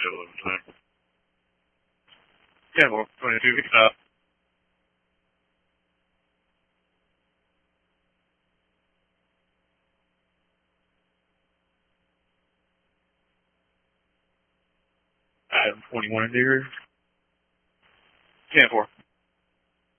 time. 10 more, 22, stop. Item 21 in there. 10-4.